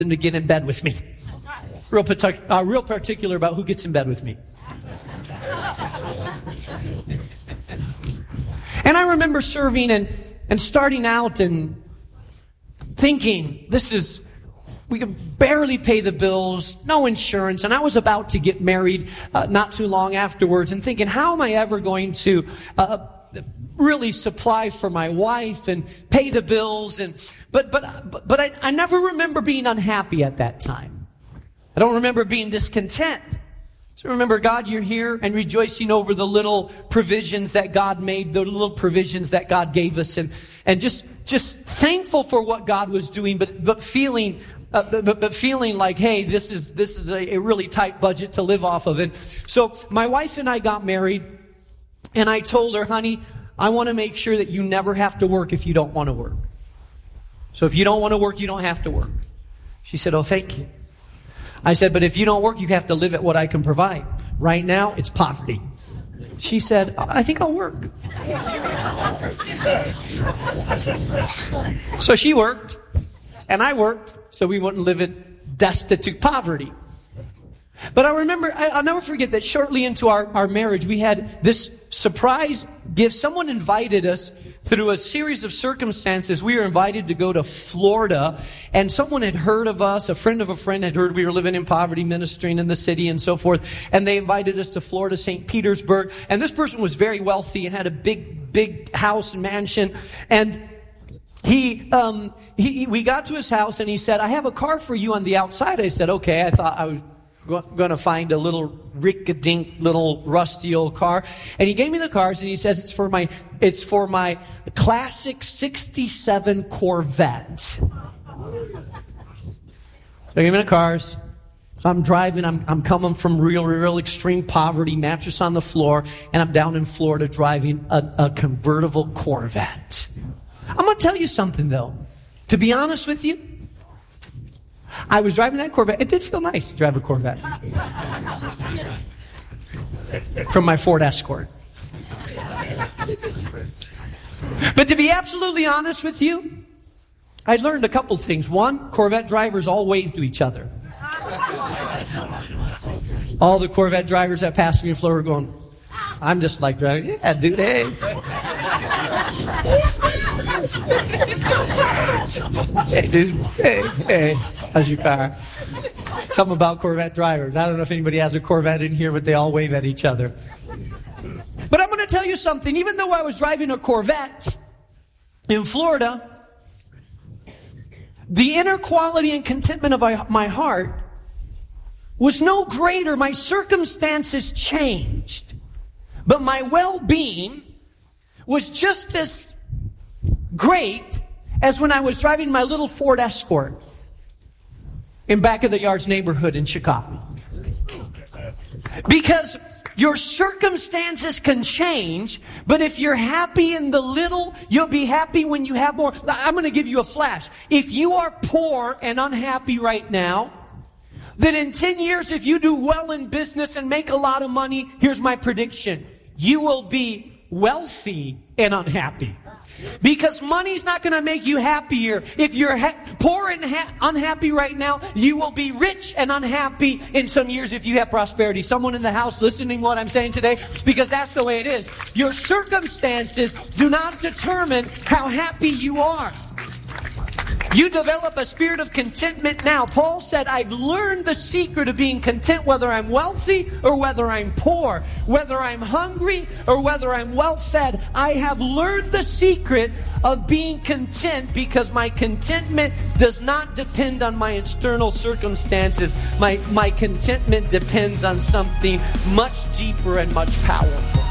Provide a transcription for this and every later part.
to get in bed with me. Real particular about who gets in bed with me. And I remember serving and starting out and thinking, we could barely pay the bills, no insurance, and I was about to get married not too long afterwards, and thinking, how am I ever going to really supply for my wife and pay the bills? But I never remember being unhappy at that time. I don't remember being discontent. So remember, God, you're here and rejoicing over the little provisions that God made, the little provisions that God gave us, and just thankful for what God was doing, but feeling like, hey, this is a really tight budget to live off of. And so my wife and I got married, and I told her, honey, I want to make sure that you never have to work if you don't want to work. So if you don't want to work, you don't have to work. She said, oh, thank you. I said, but if you don't work, you have to live at what I can provide. Right now, it's poverty. She said, I think I'll work. So she worked, and I worked, so we wouldn't live in destitute poverty. But I remember, I'll never forget that shortly into our marriage, we had this surprise gift. Someone invited us through a series of circumstances. We were invited to go to Florida, and someone had heard of us. A friend of a friend had heard we were living in poverty, ministering in the city and so forth. And they invited us to Florida, St. Petersburg. And this person was very wealthy and had a big house and mansion. And we got to his house, and he said, I have a car for you on the outside. I said, okay. I thought I was going to find a little rick-a-dink, little rusty old car. And he gave me the cars, and he says, it's for my classic 67 Corvette. So he gave me the cars. So I'm driving, I'm coming from real extreme poverty, mattress on the floor, and I'm down in Florida driving a convertible Corvette. I'm going to tell you something, though. To be honest with you, I was driving that Corvette. It did feel nice to drive a Corvette. From my Ford Escort. But to be absolutely honest with you, I learned a couple things. One, Corvette drivers all wave to each other. All the Corvette drivers that passed me in Florida were going, I'm just like driving. Yeah, dude, hey. Hey, dude. Hey. How's your car? Something about Corvette drivers. I don't know if anybody has a Corvette in here, but they all wave at each other. But I'm going to tell you something. Even though I was driving a Corvette in Florida, the inner quality and contentment of my heart was no greater. My circumstances changed, but my well-being was just as great as when I was driving my little Ford Escort in back of the yards neighborhood in Chicago. Because your circumstances can change, but if you're happy in the little, you'll be happy when you have more. I'm going to give you a flash. If you are poor and unhappy right now, then in 10 years, if you do well in business and make a lot of money, here's my prediction. You will be wealthy and unhappy. Because money's not going to make you happier. If you're poor and unhappy right now, you will be rich and unhappy in some years if you have prosperity. Someone in the house listening to what I'm saying today, because that's the way it is. Your circumstances do not determine how happy you are. You develop a spirit of contentment now. Paul said, I've learned the secret of being content whether I'm wealthy or whether I'm poor, whether I'm hungry or whether I'm well fed. I have learned the secret of being content because my contentment does not depend on my external circumstances. My contentment depends on something much deeper and much powerful.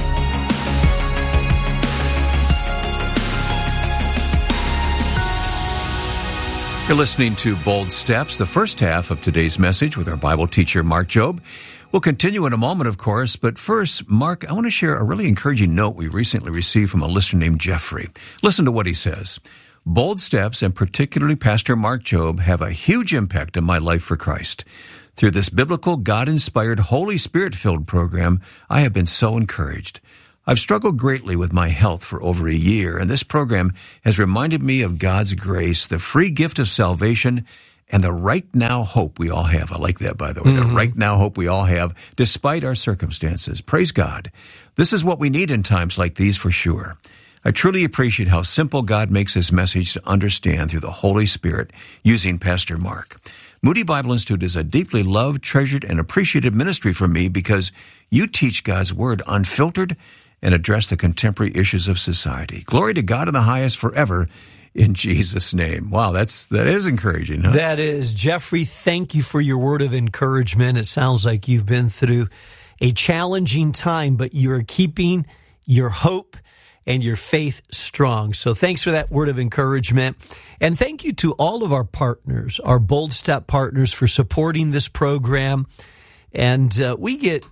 You're listening to Bold Steps, the first half of today's message with our Bible teacher, Mark Jobe. We'll continue in a moment, of course, but first, Mark, I want to share a really encouraging note we recently received from a listener named Jeffrey. Listen to what he says. Bold Steps, and particularly Pastor Mark Jobe, have a huge impact on my life for Christ. Through this biblical, God-inspired, Holy Spirit-filled program, I have been so encouraged. I've struggled greatly with my health for over a year, and this program has reminded me of God's grace, the free gift of salvation, and the right now hope we all have. I like that, by the way, the right now hope we all have despite our circumstances. Praise God. This is what we need in times like these for sure. I truly appreciate how simple God makes His message to understand through the Holy Spirit using Pastor Mark. Moody Bible Institute is a deeply loved, treasured, and appreciated ministry for me because you teach God's Word unfiltered and address the contemporary issues of society. Glory to God in the highest forever, in Jesus' name. Wow, that is encouraging, huh? That is. Jeffrey, thank you for your word of encouragement. It sounds like you've been through a challenging time, but you are keeping your hope and your faith strong. So thanks for that word of encouragement. And thank you to all of our partners, our Bold Step partners, for supporting this program. And we get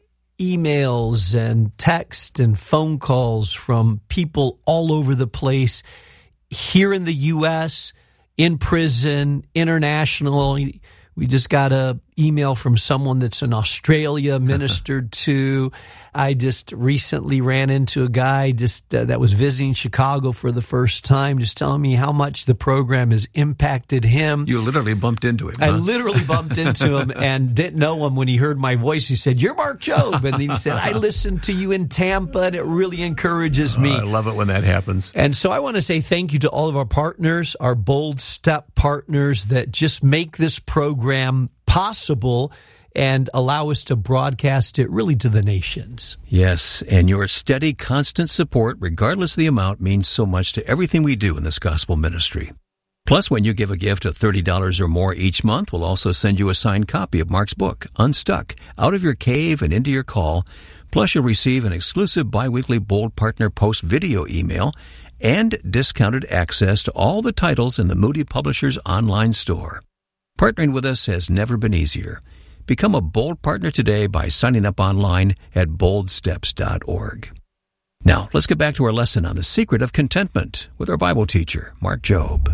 emails and text and phone calls from people all over the place, here in the U.S., in prison, internationally. We just got an email from someone that's in Australia, ministered to. I just recently ran into a guy that was visiting Chicago for the first time, just telling me how much the program has impacted him. You literally bumped into him, huh? I literally bumped into him and didn't know him. When he heard my voice, he said, "You're Mark Jobe." And then he said, "I listened to you in Tampa, and it really encourages me." I love it when that happens. And so I want to say thank you to all of our partners, our Bold Step partners that just make this program possible and allow us to broadcast it really to the nations. Yes, and your steady, constant support, regardless of the amount, means so much to everything we do in this gospel ministry. Plus, when you give a gift of $30 or more each month, we'll also send you a signed copy of Mark's book, Unstuck, Out of Your Cave and Into Your Call. Plus, you'll receive an exclusive biweekly Bold Partner Post video email and discounted access to all the titles in the Moody Publishers online store. Partnering with us has never been easier. Become a Bold Partner today by signing up online at boldsteps.org. Now, let's get back to our lesson on the secret of contentment with our Bible teacher, Mark Jobe.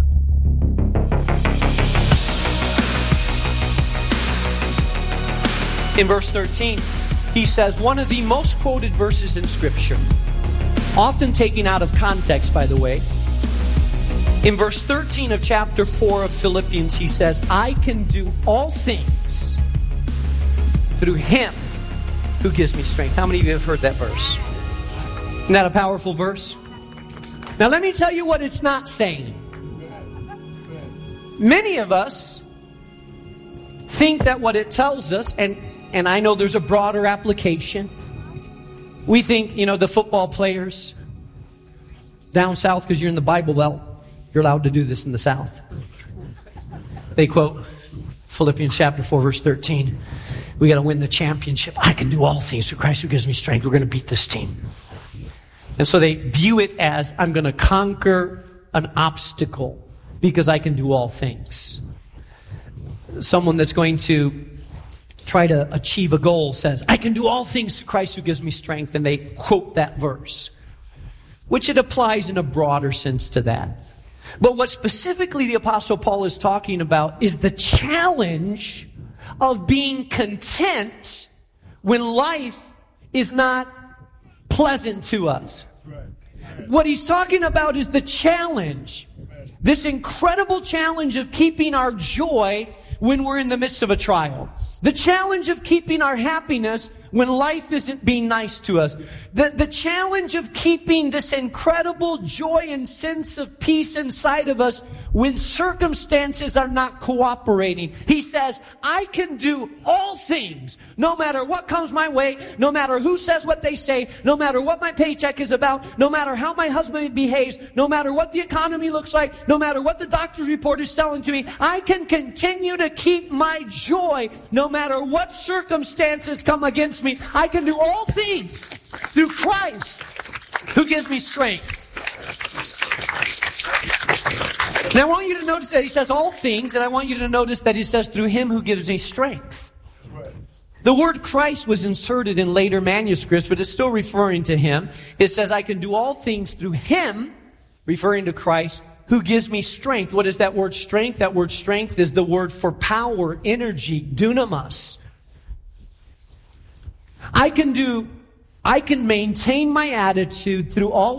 In verse 13, he says, one of the most quoted verses in Scripture, often taken out of context, by the way. In verse 13 of chapter 4 of Philippians, he says, I can do all things through Him who gives me strength. How many of you have heard that verse? Isn't that a powerful verse? Now let me tell you what it's not saying. Many of us think that what it tells us, and I know there's a broader application. We think, the football players down south, because you're in the Bible Belt, you're allowed to do this in the South. They quote Philippians chapter 4, verse 13. We got to win the championship. I can do all things through Christ who gives me strength. We're going to beat this team. And so they view it as, I'm going to conquer an obstacle because I can do all things. Someone that's going to try to achieve a goal says, I can do all things through Christ who gives me strength. And they quote that verse, which it applies in a broader sense to that. But what specifically the Apostle Paul is talking about is the challenge of being content when life is not pleasant to us. What he's talking about is the challenge, this incredible challenge of keeping our joy when we're in the midst of a trial. The challenge of keeping our happiness when life isn't being nice to us. The challenge of keeping this incredible joy and sense of peace inside of us when circumstances are not cooperating. He says, I can do all things, no matter what comes my way, no matter who says what they say, no matter what my paycheck is about, no matter how my husband behaves, no matter what the economy looks like, no matter what the doctor's report is telling to me, I can continue to keep my joy no matter what circumstances come against me. I can do all things through Christ who gives me strength. Now I want you to notice that he says all things, and I want you to notice that he says through Him who gives me strength. The word Christ was inserted in later manuscripts, but it's still referring to Him. It says, I can do all things through Him, referring to Christ, who gives me strength. What is that word strength? That word strength is the word for power, energy, dunamis. I can maintain my attitude through all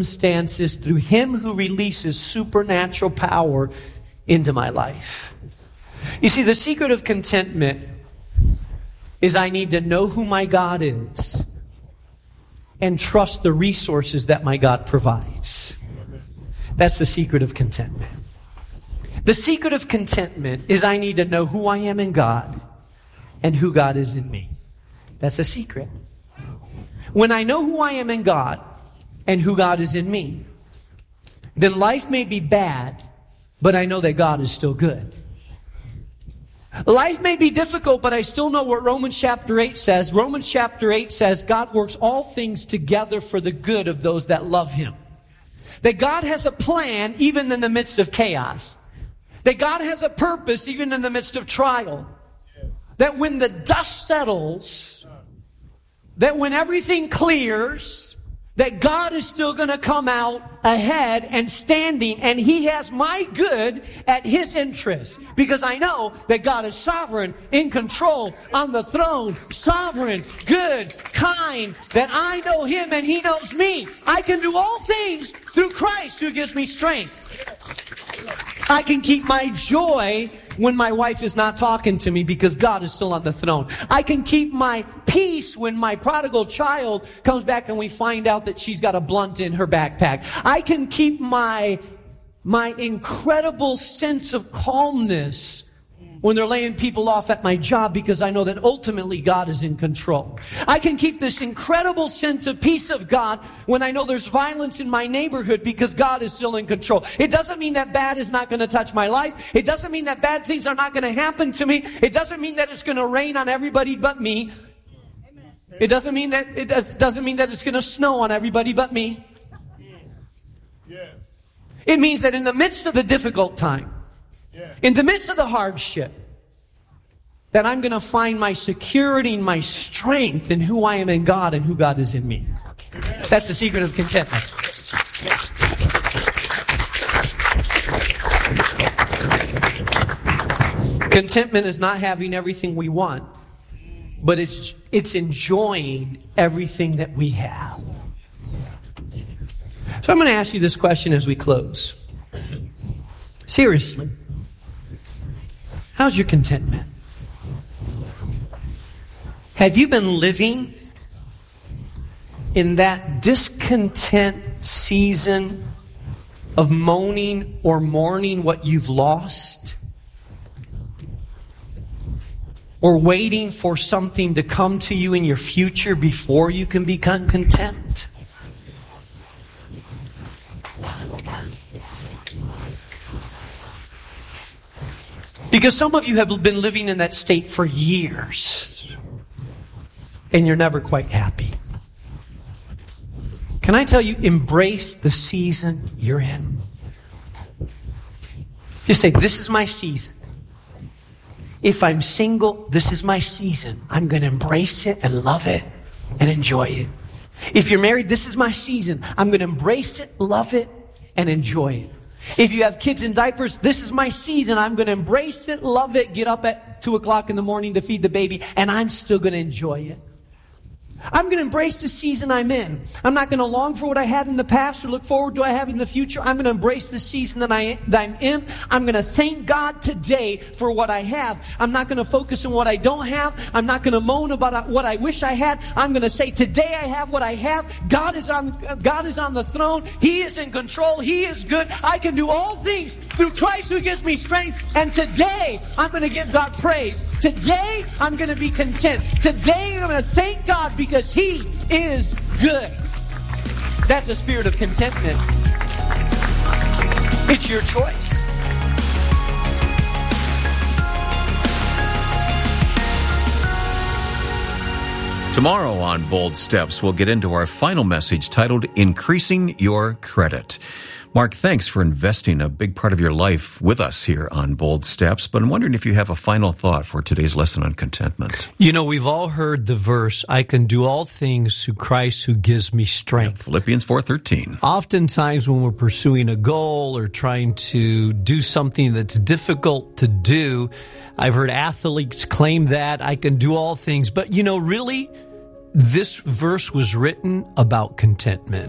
circumstances through Him who releases supernatural power into my life. You see, the secret of contentment is I need to know who my God is and trust the resources that my God provides. That's the secret of contentment. The secret of contentment is I need to know who I am in God and who God is in me. That's the secret. When I know who I am in God and who God is in me, then life may be bad, but I know that God is still good. Life may be difficult, but I still know what Romans chapter 8 says. Romans chapter 8 says God works all things together for the good of those that love Him. That God has a plan even in the midst of chaos. That God has a purpose even in the midst of trial. That when the dust settles, that when everything clears, that God is still going to come out ahead and standing, and He has my good at His interest. Because I know that God is sovereign, in control, on the throne, sovereign, good, kind, that I know Him and He knows me. I can do all things through Christ who gives me strength. I can keep my joy when my wife is not talking to me because God is still on the throne. I can keep my peace when my prodigal child comes back and we find out that she's got a blunt in her backpack. I can keep my incredible sense of calmness when they're laying people off at my job because I know that ultimately God is in control. I can keep this incredible sense of peace of God when I know there's violence in my neighborhood because God is still in control. It doesn't mean that bad is not going to touch my life. It doesn't mean that bad things are not going to happen to me. It doesn't mean that it's going to rain on everybody but me. It doesn't mean that it's going to snow on everybody but me. It means that in the midst of the difficult time, in the midst of the hardship, that I'm going to find my security and my strength in who I am in God and who God is in me. That's the secret of contentment. Contentment is not having everything we want, but it's enjoying everything that we have. So I'm going to ask you this question as we close. Seriously. How's your contentment? Have you been living in that discontent season of moaning or mourning what you've lost? Or waiting for something to come to you in your future before you can become content? Because some of you have been living in that state for years, and you're never quite happy. Can I tell you, embrace the season you're in. Just say, this is my season. If I'm single, this is my season. I'm going to embrace it and love it and enjoy it. If you're married, this is my season. I'm going to embrace it, love it, and enjoy it. If you have kids in diapers, this is my season. I'm going to embrace it, love it, get up at 2 o'clock in the morning to feed the baby, and I'm still going to enjoy it. I'm going to embrace the season I'm in. I'm not going to long for what I had in the past or look forward to what I have in the future. I'm going to embrace the season that I'm in. I'm going to thank God today for what I have. I'm not going to focus on what I don't have. I'm not going to moan about what I wish I had. I'm going to say, today I have what I have. God is on the throne. He is in control. He is good. I can do all things through Christ who gives me strength. And today I'm going to give God praise. Today I'm going to be content. Today I'm going to thank God because He is good. That's a spirit of contentment. It's your choice. Tomorrow on Bold Steps, we'll get into our final message titled Increasing Your Credit. Mark, thanks for investing a big part of your life with us here on Bold Steps, but I'm wondering if you have a final thought for today's lesson on contentment. You know, we've all heard the verse, I can do all things through Christ who gives me strength. Philippians 4:13. Oftentimes when we're pursuing a goal or trying to do something that's difficult to do, I've heard athletes claim that, I can do all things. But, you know, really, this verse was written about contentment.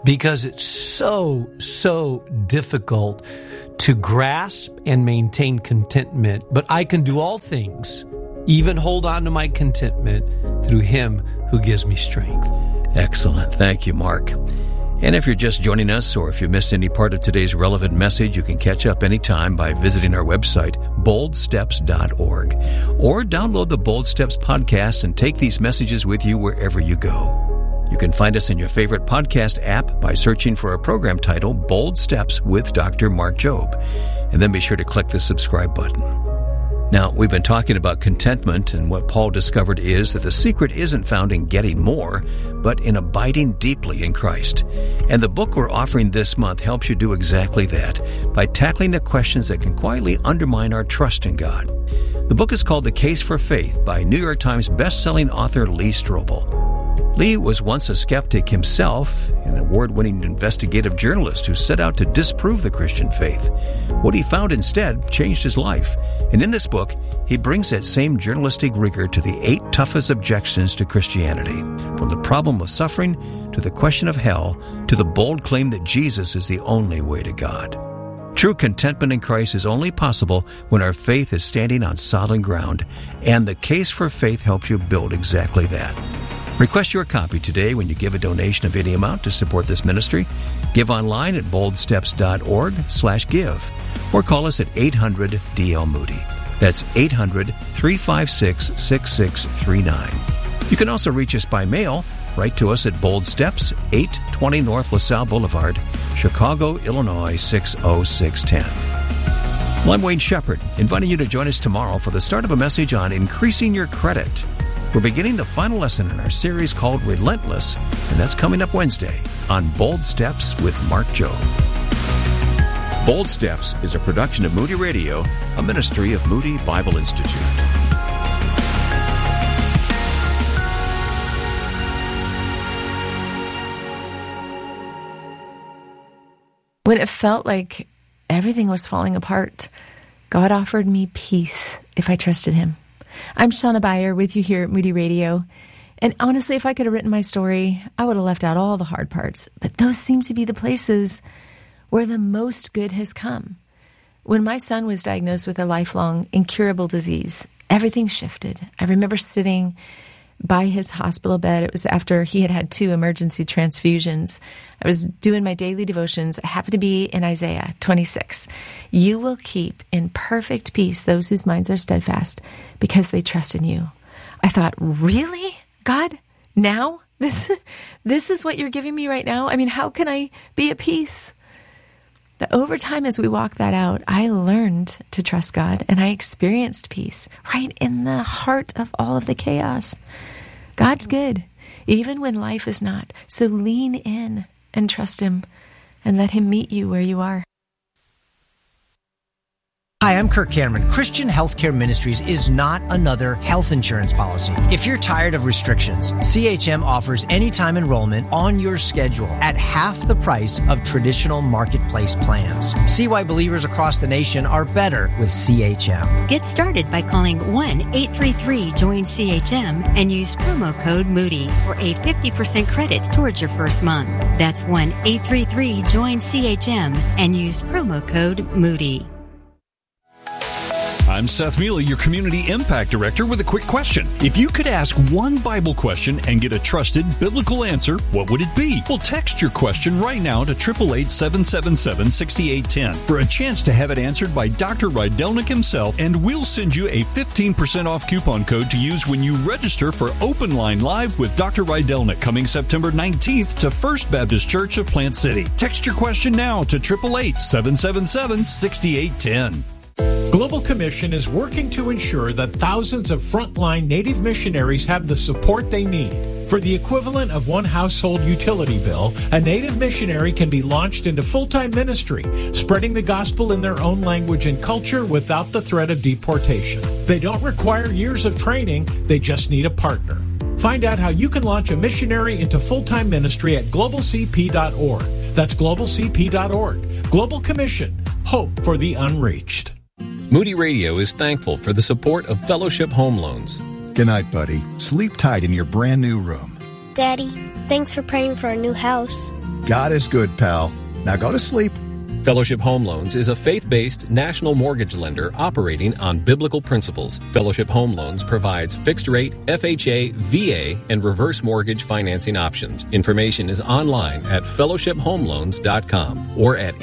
because it's so difficult to grasp and maintain contentment. But I can do all things, even hold on to my contentment, through Him who gives me strength. Excellent. Thank you, Mark. And if you're just joining us, or if you missed any part of today's relevant message, you can catch up anytime by visiting our website, boldsteps.org, or download the Bold Steps podcast and take these messages with you wherever you go. You can find us in your favorite podcast app by searching for a program title, Bold Steps with Dr. Mark Jobe, and then be sure to click the subscribe button. Now, we've been talking about contentment, and what Paul discovered is that the secret isn't found in getting more, but in abiding deeply in Christ. And the book we're offering this month helps you do exactly that by tackling the questions that can quietly undermine our trust in God. The book is called The Case for Faith by New York Times bestselling author Lee Strobel. Lee was once a skeptic himself, an award-winning investigative journalist who set out to disprove the Christian faith. What he found instead changed his life. And in this book, he brings that same journalistic rigor to the 8 toughest objections to Christianity, from the problem of suffering to the question of hell to the bold claim that Jesus is the only way to God. True contentment in Christ is only possible when our faith is standing on solid ground, and The Case for Faith helps you build exactly that. Request your copy today when you give a donation of any amount to support this ministry. Give online at boldsteps.org/give, or call us at 800-DL-MOODY. That's 800-356-6639. You can also reach us by mail. Write to us at Bold Steps, 820 North LaSalle Boulevard, Chicago, Illinois, 60610. Well, I'm Wayne Shepherd, inviting you to join us tomorrow for the start of a message on increasing your credit. We're beginning the final lesson in our series called Relentless, and that's coming up Wednesday on Bold Steps with Mark Jobe. Bold Steps is a production of Moody Radio, a ministry of Moody Bible Institute. When it felt like everything was falling apart, God offered me peace if I trusted Him. I'm Shauna Beyer with you here at Moody Radio. And honestly, if I could have written my story, I would have left out all the hard parts. But those seem to be the places where the most good has come. When my son was diagnosed with a lifelong, incurable disease, everything shifted. I remember sitting by his hospital bed. It was after he had had 2 emergency transfusions. I was doing my daily devotions. I happened to be in Isaiah 26. You will keep in perfect peace those whose minds are steadfast because they trust in you. I thought, really, God? Now? This is what you're giving me right now? I mean, how can I be at peace? But over time, as we walk that out, I learned to trust God, and I experienced peace right in the heart of all of the chaos. God's good, even when life is not. So lean in and trust Him and let Him meet you where you are. Hi, I'm Kirk Cameron. Christian Healthcare Ministries is not another health insurance policy. If you're tired of restrictions, CHM offers anytime enrollment on your schedule at half the price of traditional marketplace plans. See why believers across the nation are better with CHM. Get started by calling 1-833-JOIN-CHM and use promo code Moody for a 50% credit towards your first month. That's 1-833-JOIN-CHM and use promo code Moody. I'm Seth Mealy, your Community Impact Director, with a quick question. If you could ask one Bible question and get a trusted biblical answer, what would it be? Well, text your question right now to 888-777-6810 for a chance to have it answered by Dr. Rydelnik himself, and we'll send you a 15% off coupon code to use when you register for Open Line Live with Dr. Rydelnik coming September 19th to First Baptist Church of Plant City. Text your question now to 888-777-6810. Global Commission is working to ensure that thousands of frontline Native missionaries have the support they need. For the equivalent of one household utility bill, a Native missionary can be launched into full-time ministry, spreading the gospel in their own language and culture without the threat of deportation. They don't require years of training, they just need a partner. Find out how you can launch a missionary into full-time ministry at globalcp.org. That's globalcp.org. Global Commission. Hope for the unreached. Moody Radio is thankful for the support of Fellowship Home Loans. Good night, buddy. Sleep tight in your brand new room. Daddy, thanks for praying for our new house. God is good, pal. Now go to sleep. Fellowship Home Loans is a faith-based national mortgage lender operating on biblical principles. Fellowship Home Loans provides fixed-rate, FHA, VA, and reverse mortgage financing options. Information is online at fellowshiphomeloans.com or at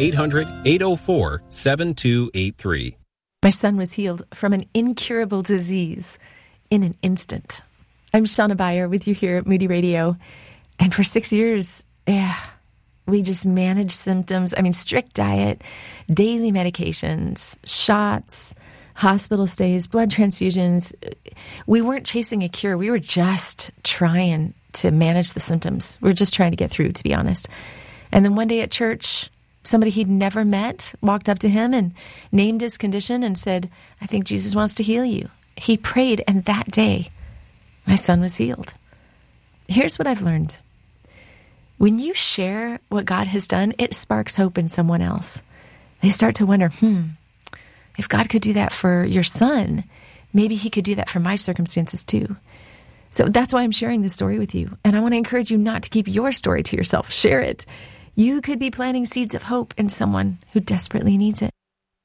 800-804-7283. My son was healed from an incurable disease in an instant. I'm Shauna Beyer with you here at Moody Radio. And for 6 years, we just managed symptoms. I mean, strict diet, daily medications, shots, hospital stays, blood transfusions. We weren't chasing a cure. We were just trying to manage the symptoms. We were just trying to get through, to be honest. And then one day at church, somebody he'd never met walked up to him and named his condition and said, "I think Jesus wants to heal you." He prayed, and that day, my son was healed. Here's what I've learned. When you share what God has done, it sparks hope in someone else. They start to wonder, if God could do that for your son, maybe he could do that for my circumstances too. So that's why I'm sharing this story with you. And I want to encourage you not to keep your story to yourself. Share it. You could be planting seeds of hope in someone who desperately needs it.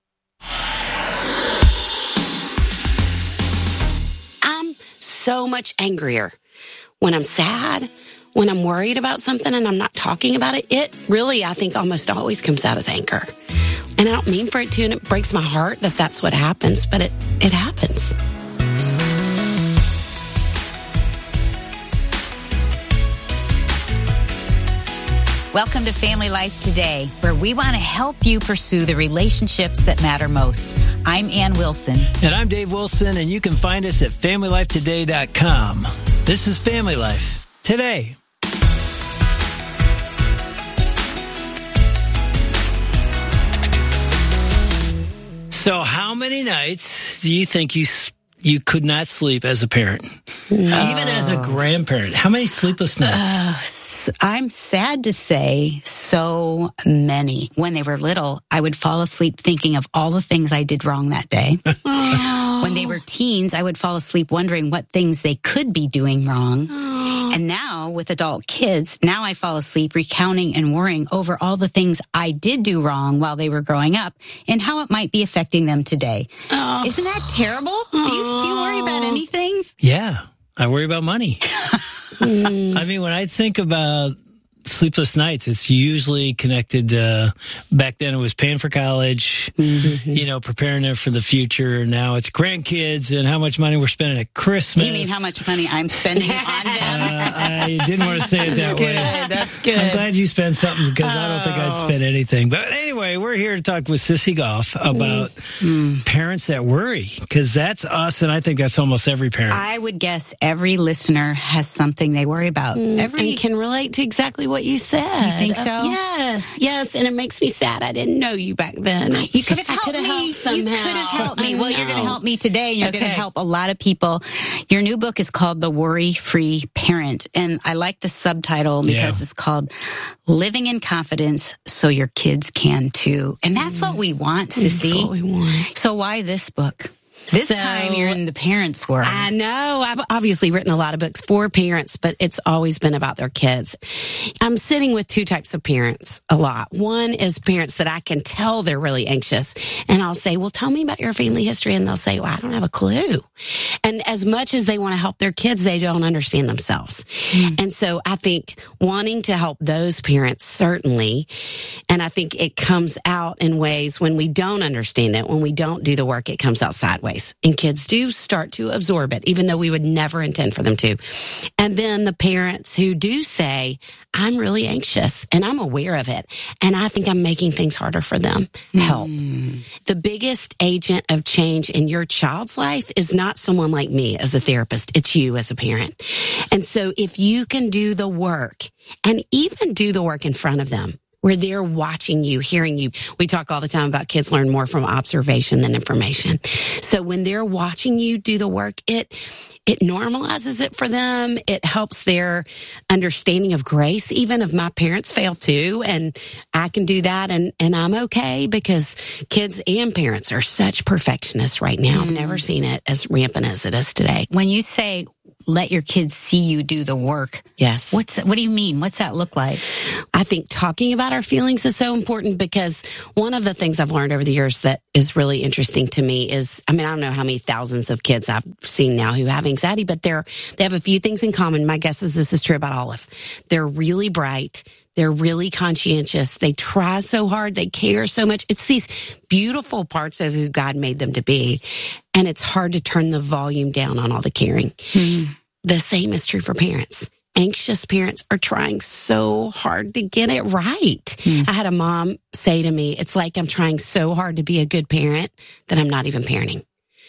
I'm so much angrier when I'm sad, when I'm worried about something and I'm not talking about it. It really, I think, almost always comes out as anger. And I don't mean for it to, and it breaks my heart that that's what happens, but it happens. Welcome to Family Life Today, where we want to help you pursue the relationships that matter most. I'm Ann Wilson. And I'm Dave Wilson, and you can find us at FamilyLifeToday.com. This is Family Life Today. So how many nights do you think you could not sleep as a parent? Even as a grandparent, how many sleepless nights? I'm sad to say so many. When they were little, I would fall asleep thinking of all the things I did wrong that day. When they were teens, I would fall asleep wondering what things they could be doing wrong. And now, with adult kids, now I fall asleep recounting and worrying over all the things I did do wrong while they were growing up and how it might be affecting them today. Isn't that terrible? Do you worry about anything? Yeah, I worry about money. I mean, when I think about sleepless nights, it's usually connected to, back then it was paying for college, preparing them for the future. Now it's grandkids and how much money we're spending at Christmas. You mean how much money I'm spending on them? I didn't want to say it that way. That's good. I'm glad you spent something because I don't think I'd spend anything. But anyway, we're here to talk with Sissy Goff about parents that worry, because that's us, and I think that's almost every parent. I would guess every listener has something they worry about. And can relate to exactly what you said. Do you think so? Yes, and it makes me sad. I didn't know you back then. You could have helped me. Helped somehow. You could have helped me. Well, you're going to help me today, and you're going to help a lot of people. Your new book is called The Worry-Free Parent, and I like the subtitle because it's called Living in Confidence So Your Kids Can Too. And that's what we want, Sissy. That's what we want. So why this book? This time you're in the parents' world. I know. I've obviously written a lot of books for parents, but it's always been about their kids. I'm sitting with two types of parents a lot. One is parents that I can tell they're really anxious. And I'll say, well, tell me about your family history. And they'll say, well, I don't have a clue. And as much as they want to help their kids, they don't understand themselves. And so I think wanting to help those parents, certainly, and I think it comes out in ways when we don't understand it, when we don't do the work, it comes out sideways. And kids do start to absorb it, even though we would never intend for them to. And then the parents who do say, I'm really anxious and I'm aware of it, and I think I'm making things harder for them. Help. The biggest agent of change in your child's life is not someone like me as a therapist. It's you as a parent. And so if you can do the work and even do the work in front of them, where they're watching you, hearing you. We talk all the time about kids learn more from observation than information. So when they're watching you do the work, it normalizes it for them. It helps their understanding of grace, even if my parents fail too, and I can do that, and I'm okay, because kids and parents are such perfectionists right now. I've never seen it as rampant as it is today. When you say let your kids see you do the work. Yes. What do you mean? What's that look like? I think talking about our feelings is so important because one of the things I've learned over the years that is really interesting to me is, I don't know how many thousands of kids I've seen now who have anxiety, but they have a few things in common. My guess is this is true about Olive. They're really bright. They're really conscientious. They try so hard. They care so much. It's these beautiful parts of who God made them to be. And it's hard to turn the volume down on all the caring. Mm-hmm. The same is true for parents. Anxious parents are trying so hard to get it right. Mm. I had a mom say to me, it's like I'm trying so hard to be a good parent that I'm not even parenting.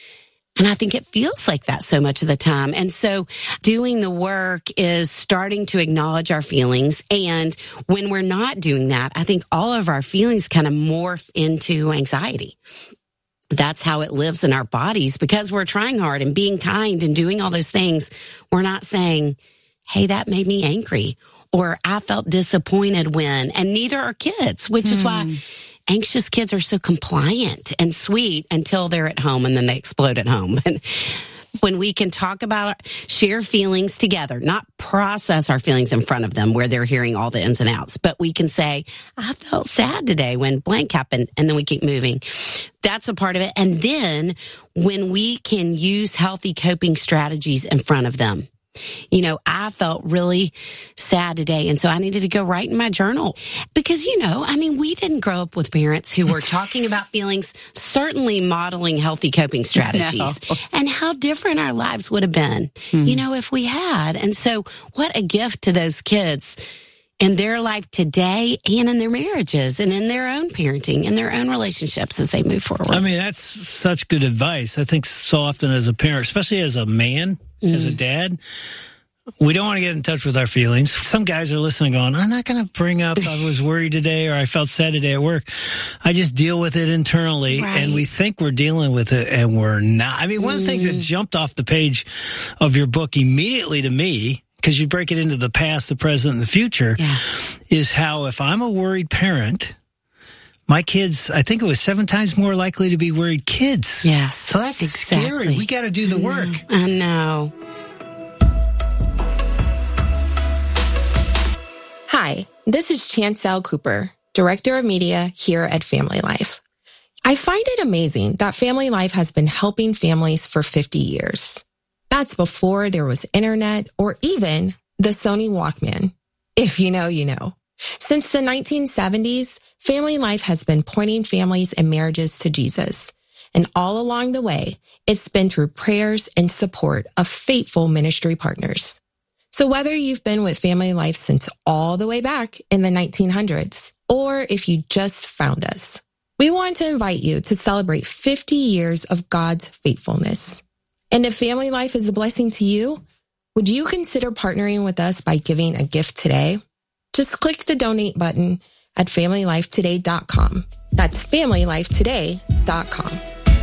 And I think it feels like that so much of the time. And so doing the work is starting to acknowledge our feelings. And when we're not doing that, I think all of our feelings kind of morph into anxiety. That's how it lives in our bodies because we're trying hard and being kind and doing all those things. We're not saying, hey, that made me angry, or I felt disappointed when, and neither are kids, which is why anxious kids are so compliant and sweet until they're at home and then they explode at home. And when we can talk about, share feelings together, not process our feelings in front of them where they're hearing all the ins and outs, but we can say, I felt sad today when blank happened, and then we keep moving. That's a part of it. And then when we can use healthy coping strategies in front of them. You know, I felt really sad today, and so I needed to go write in my journal because, we didn't grow up with parents who were talking about feelings, certainly modeling healthy coping strategies, and how different our lives would have been, if we had. And so what a gift to those kids in their life today and in their marriages and in their own parenting and their own relationships as they move forward. That's such good advice. I think so often as a parent, especially as a man, as a dad, we don't want to get in touch with our feelings. Some guys are listening going, I'm not going to bring up I was worried today or I felt sad today at work. I just deal with it internally, and we think we're dealing with it, and we're not. One of the things that jumped off the page of your book immediately to me, because you break it into the past, the present, and the future, is how if I'm a worried parent, my kids, I think it was 7 times more likely to be worried kids. Yes. So that's scary. We got to do the work. I know. Hi, this is Chancel Cooper, Director of Media here at Family Life. I find it amazing that Family Life has been helping families for 50 years. That's before there was internet or even the Sony Walkman. If you know, you know. Since the 1970s, Family Life has been pointing families and marriages to Jesus. And all along the way, it's been through prayers and support of faithful ministry partners. So whether you've been with Family Life since all the way back in the 1900s, or if you just found us, we want to invite you to celebrate 50 years of God's faithfulness. And if Family Life is a blessing to you, would you consider partnering with us by giving a gift today? Just click the donate button at FamilyLifeToday.com. That's FamilyLifeToday.com.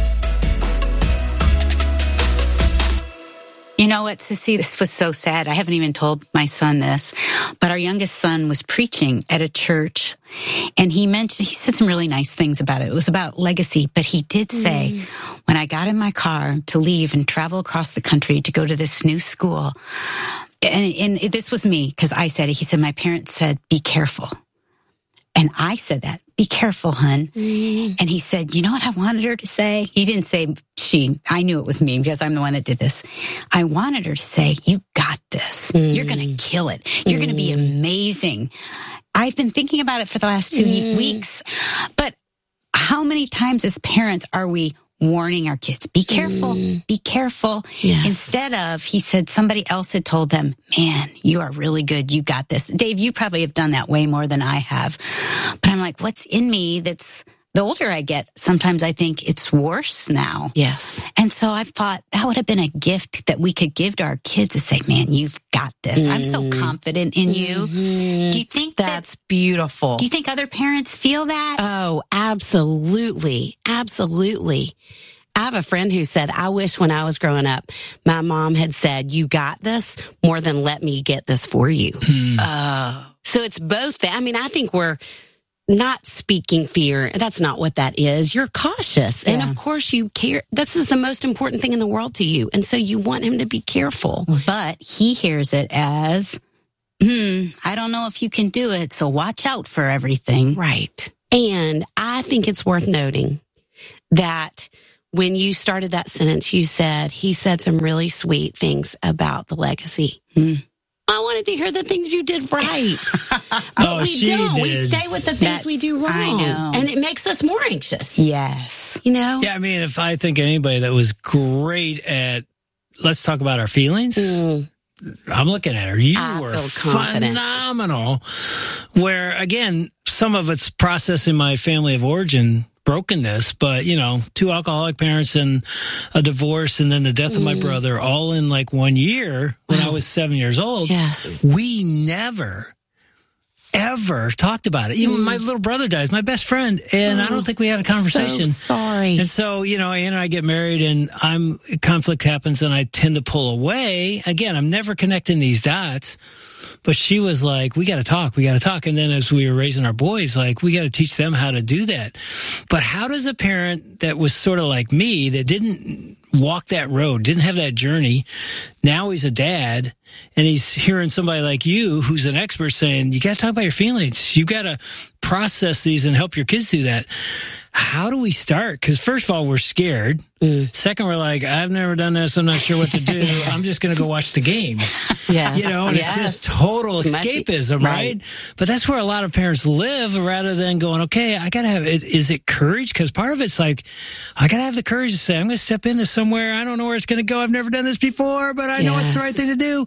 You know what, Sissy? This was so sad. I haven't even told my son this, but our youngest son was preaching at a church, and he said some really nice things about it. It was about legacy, but he did say, when I got in my car to leave and travel across the country to go to this new school, and this was me, because I said it, he said, my parents said, be careful. And I said that, be careful, hun. And he said, you know what I wanted her to say? He didn't say she. I knew it was me because I'm the one that did this. I wanted her to say, you got this. You're going to kill it. You're going to be amazing. I've been thinking about it for the last 2 weeks. But how many times as parents are we warning our kids, be careful, be careful. Yes. Instead of, he said, somebody else had told them, man, you are really good. You got this. Dave, you probably have done that way more than I have. But I'm like, what's in me that's, the older I get, sometimes I think it's worse now. Yes. And so I thought that would have been a gift that we could give to our kids to say, man, you've got this. I'm so confident in you. Do you think that's beautiful? Do you think other parents feel that? Oh, absolutely. Absolutely. I have a friend who said, I wish when I was growing up, my mom had said, you got this more than let me get this for you. So it's both. I think we're not speaking fear. That's not what that is. You're cautious. And of course you care. This is the most important thing in the world to you. And so you want him to be careful. But he hears it as, I don't know if you can do it, so watch out for everything. Right. And I think it's worth noting that when you started that sentence, he said some really sweet things about the legacy. I wanted to hear the things you did right. But we don't. We stay with the things we do wrong. I know. And it makes us more anxious. Yes. You know? Yeah, I mean, if I think anybody that was great at, let's talk about our feelings. I'm looking at her. You were phenomenal. Where, again, some of it's processing my family of origin brokenness, but, 2 alcoholic parents and a divorce and then the death of my brother all in like 1 year when I was 7 years old. Yes. We never, ever talked about it. Even when my little brother died, my best friend, and I don't think we had a conversation. So sorry. And so, Ann and I get married and conflict happens and I tend to pull away. Again, I'm never connecting these dots. But she was like, we got to talk. And then as we were raising our boys, like, we got to teach them how to do that. But how does a parent that was sort of like me, that didn't walk that road, didn't have that journey, now he's a dad, and he's hearing somebody like you, who's an expert, saying, you got to talk about your feelings. You got to process these and help your kids do that. How do we start? Because first of all, we're scared. Second, we're like, I've never done this. I'm not sure what to do. I'm just going to go watch the game. Yes. And it's just total escapism, right? But that's where a lot of parents live, rather than going, okay, I got to have, is it courage? Because part of it's like, I got to have the courage to say, I'm going to step into somewhere. I don't know where it's going to go. I've never done this before, but I know it's the right thing to do.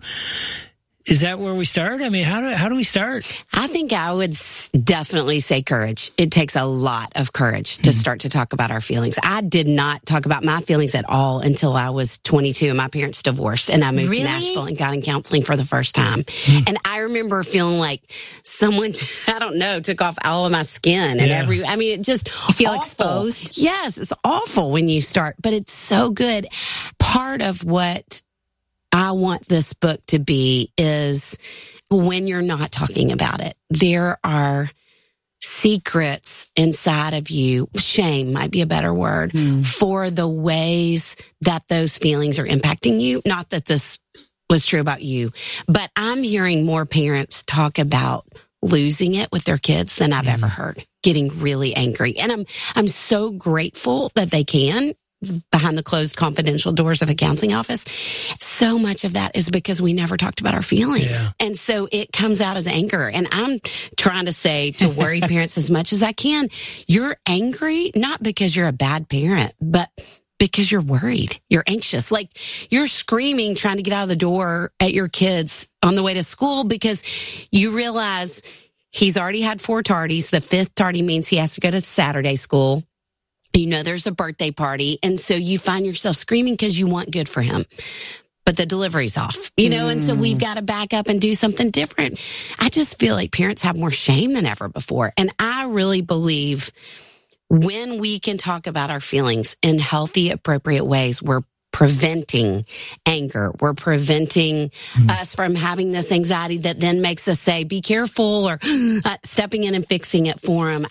Is that where we start? I mean, how do we start? I think I would definitely say courage. It takes a lot of courage to start to talk about our feelings. I did not talk about my feelings at all until I was 22 and my parents divorced and I moved to Nashville and got in counseling for the first time. And I remember feeling like someone, I don't know, took off all of my skin and it just you feel awful. exposed. Yes, it's awful when you start, but it's so good. Part of what I want this book to be is when you're not talking about it, there are secrets inside of you. Shame might be a better word for the ways that those feelings are impacting you. Not that this was true about you, but I'm hearing more parents talk about losing it with their kids than I've ever heard, getting really angry. And I'm so grateful that they can, behind the closed confidential doors of a counseling office. So much of that is because we never talked about our feelings. Yeah. And so it comes out as anger. And I'm trying to say to worried parents as much as I can, you're angry, not because you're a bad parent, but because you're worried. You're anxious. Like you're screaming, trying to get out of the door at your kids on the way to school because you realize he's already had 4 tardies. The 5th tardy means he has to go to Saturday school. There's a birthday party. And so you find yourself screaming because you want good for him. But the delivery's off, and so we've got to back up and do something different. I just feel like parents have more shame than ever before. And I really believe when we can talk about our feelings in healthy, appropriate ways, we're preventing anger. We're preventing us from having this anxiety that then makes us say, be careful, or stepping in and fixing it for them.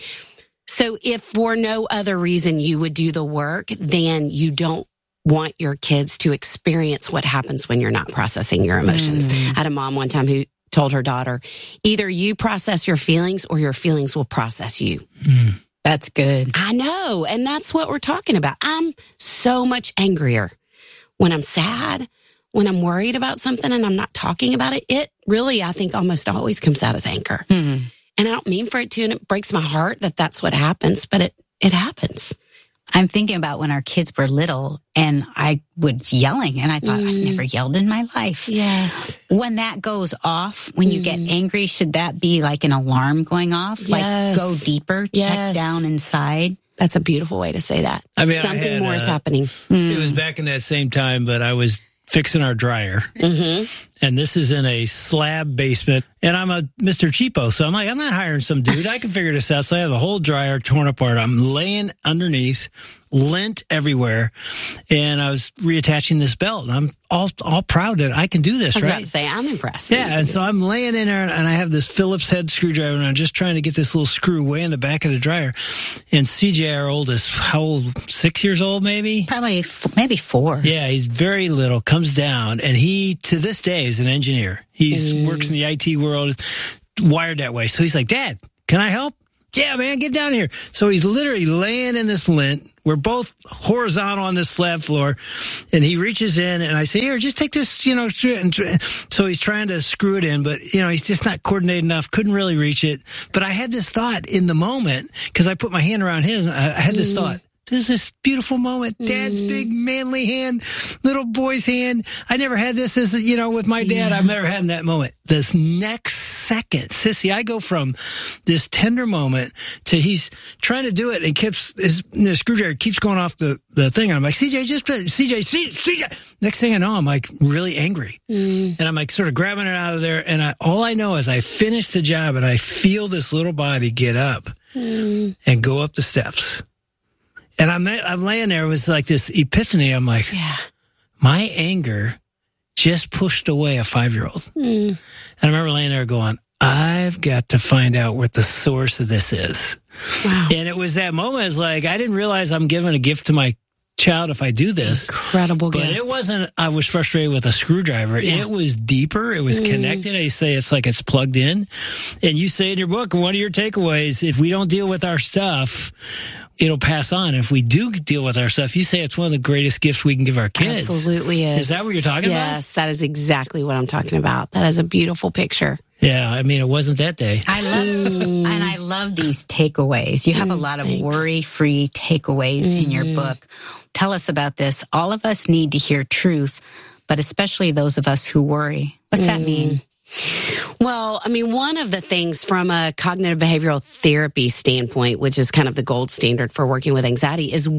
So if for no other reason you would do the work, then you don't want your kids to experience what happens when you're not processing your emotions. I had a mom one time who told her daughter, either you process your feelings or your feelings will process you. That's good. I know. And that's what we're talking about. I'm so much angrier when I'm sad, when I'm worried about something and I'm not talking about it. It really, I think, almost always comes out as anger. And I don't mean for it to, and it breaks my heart that that's what happens, but it happens. I'm thinking about when our kids were little and I was yelling and I thought, I've never yelled in my life. Yes. When that goes off, when you get angry, should that be like an alarm going off? Yes. Like go deeper, check down inside? That's a beautiful way to say that. I mean, something more is happening. It was back in that same time, but I was fixing our dryer. And this is in a slab basement. And I'm a Mr. Cheapo. So I'm like, I'm not hiring some dude. I can figure this out. So I have the whole dryer torn apart. I'm laying underneath lint everywhere, and I was reattaching this belt, and I'm all proud that I can do this, I was right? about to say, I'm impressed. Yeah, and so I'm laying in there, and I have this Phillips head screwdriver, and I'm just trying to get this little screw way in the back of the dryer. And CJ, our oldest, how old? 6 years old, maybe? Probably maybe 4. Yeah, he's very little, comes down, and he, to this day, is an engineer. He works in the IT world, wired that way. So he's like, Dad, can I help? Yeah, man, get down here. So he's literally laying in this lint. We're both horizontal on this slab floor, and he reaches in, and I say, here, just take this, you know, and so he's trying to screw it in, but, you know, he's just not coordinated enough, couldn't really reach it. But I had this thought in the moment, because I put my hand around his, I had this thought. There's this beautiful moment. Dad's big, manly hand, little boy's hand. I never had this as, you know, with my dad. I've never had that moment. This next second, Sissy, I go from this tender moment to he's trying to do it and the screwdriver keeps going off the thing. And I'm like, CJ. Next thing I know, I'm like really angry. And I'm like sort of grabbing it out of there. And all I know is I finish the job and I feel this little body get up and go up the steps. And I'm laying there with like this epiphany. I'm like, my anger just pushed away a 5-year-old. And I remember laying there going, I've got to find out what the source of this is. Wow. And it was that moment. It's like, I didn't realize I'm giving a gift to my child if I do this. Incredible gift. But it wasn't, I was frustrated with a screwdriver. Yeah. It was deeper. It was connected. I say it's like it's plugged in. And you say in your book, one of your takeaways, if we don't deal with our stuff, it'll pass on. If we do deal with our stuff, you say it's one of the greatest gifts we can give our kids. Absolutely is. Is that what you're talking about? Yes, that is exactly what I'm talking about. That is a beautiful picture. Yeah, I mean, it wasn't that day. I love these takeaways. You have a lot of worry-free takeaways in your book. Tell us about this. All of us need to hear truth, but especially those of us who worry. What's that mean? Well, I mean, one of the things from a cognitive behavioral therapy standpoint, which is kind of the gold standard for working with anxiety, is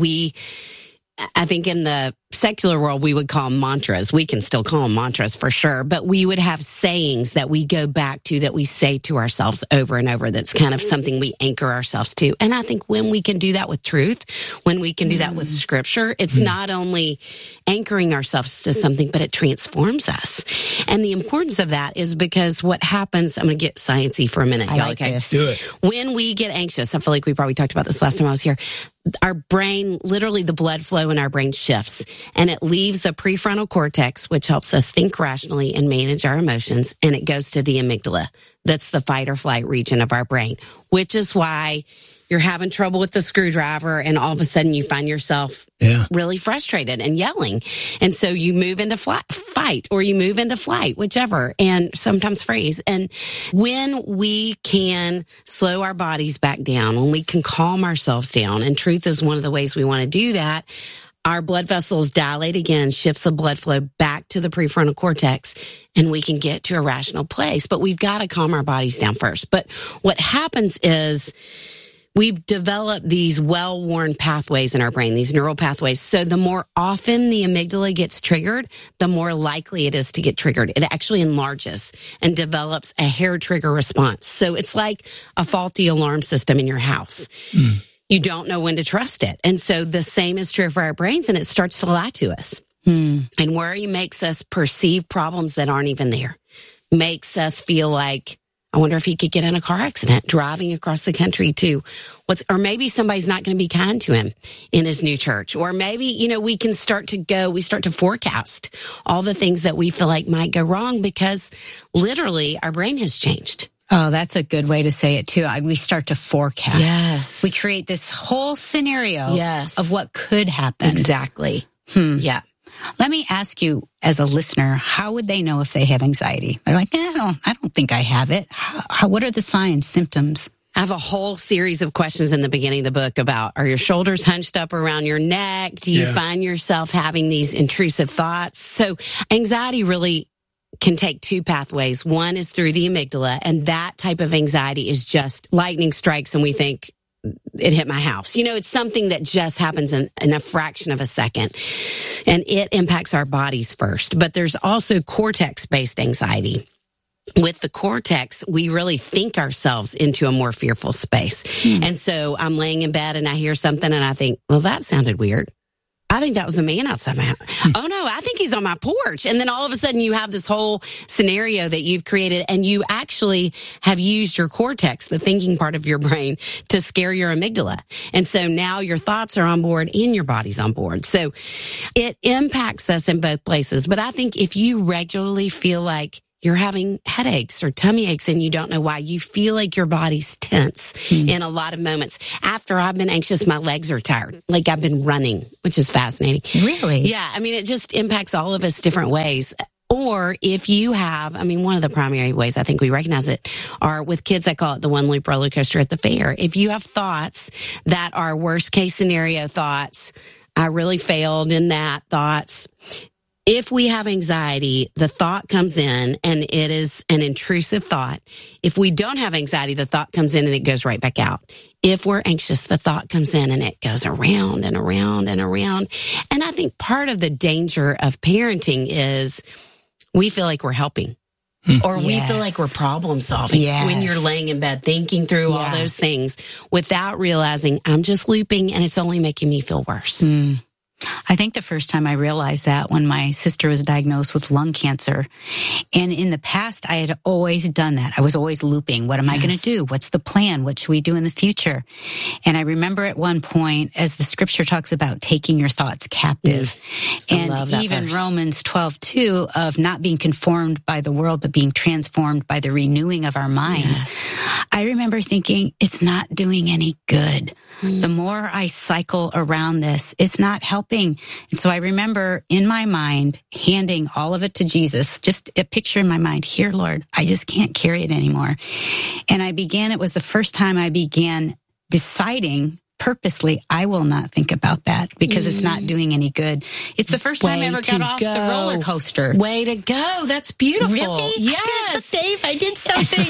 I think in the secular world, we would call them mantras. We can still call them mantras for sure, but we would have sayings that we go back to, that we say to ourselves over and over. That's kind of something we anchor ourselves to. And I think when we can do that with truth, when we can do that with scripture, it's not only anchoring ourselves to something, but it transforms us. And the importance of that is because what happens, I'm going to get sciencey for a minute. I like this. Do it. When we get anxious, I feel like we probably talked about this last time I was here, our brain, literally the blood flow in our brain shifts, and it leaves the prefrontal cortex, which helps us think rationally and manage our emotions, and it goes to the amygdala. That's the fight or flight region of our brain, which is why you're having trouble with the screwdriver and all of a sudden you find yourself really frustrated and yelling. And so you move into fight or you move into flight, whichever, and sometimes freeze. And when we can slow our bodies back down, when we can calm ourselves down, and truth is one of the ways we want to do that, our blood vessels dilate again, shifts the blood flow back to the prefrontal cortex, and we can get to a rational place. But we've got to calm our bodies down first. But what happens is we've developed these well-worn pathways in our brain, these neural pathways. So the more often the amygdala gets triggered, the more likely it is to get triggered. It actually enlarges and develops a hair trigger response. So it's like a faulty alarm system in your house. You don't know when to trust it. And so the same is true for our brains, and it starts to lie to us. And worry makes us perceive problems that aren't even there. Makes us feel like, I wonder if he could get in a car accident driving across the country to or maybe somebody's not going to be kind to him in his new church. Or maybe, we start to forecast all the things that we feel like might go wrong because literally our brain has changed. Oh, that's a good way to say it, too. We start to forecast. Yes. We create this whole scenario of what could happen. Exactly. Yeah. Let me ask you, as a listener, how would they know if they have anxiety? They're like, I don't think I have it. What are the signs, symptoms? I have a whole series of questions in the beginning of the book about, are your shoulders hunched up around your neck? Do you find yourself having these intrusive thoughts? So anxiety really can take two pathways. One is through the amygdala, and that type of anxiety is just lightning strikes and we think it hit my house. It's something that just happens in a fraction of a second, and it impacts our bodies first. But there's also cortex-based anxiety. with the cortex, we really think ourselves into a more fearful space. And so I'm laying in bed and I hear something and I think, well, that sounded weird. I think that was a man outside my house. Oh no, I think he's on my porch. And then all of a sudden you have this whole scenario that you've created, and you actually have used your cortex, the thinking part of your brain, to scare your amygdala. And so now your thoughts are on board and your body's on board. So it impacts us in both places. But I think if you regularly feel like you're having headaches or tummy aches and you don't know why, you feel like your body's tense in a lot of moments. After I've been anxious, my legs are tired. Like I've been running, which is fascinating. Really? Yeah. I mean, it just impacts all of us different ways. Or if you have, I mean, one of the primary ways I think we recognize it are with kids. I call it the one loop roller coaster at the fair. If you have thoughts that are worst case scenario thoughts, I really failed in that thoughts. If we have anxiety, the thought comes in and it is an intrusive thought. If we don't have anxiety, the thought comes in and it goes right back out. If we're anxious, the thought comes in and it goes around and around and around. And I think part of the danger of parenting is we feel like we're helping. Or we feel like we're problem solving when you're laying in bed thinking through all those things without realizing I'm just looping and it's only making me feel worse. I think the first time I realized that when my sister was diagnosed with lung cancer. And in the past, I had always done that. I was always looping. What am I going to do? What's the plan? What should we do in the future? And I remember at one point, as the scripture talks about taking your thoughts captive, and even verse. Romans 12:2 of not being conformed by the world, but being transformed by the renewing of our minds. I remember thinking, it's not doing any good. The more I cycle around this, it's not helping. And so I remember in my mind handing all of it to Jesus, just a picture in my mind. Here, Lord, I just can't carry it anymore. And it was the first time I began deciding purposely, I will not think about that because it's not doing any good. It's the first time I ever got off the roller coaster. Way to go. That's beautiful. Really? Yes. Dave, I did something.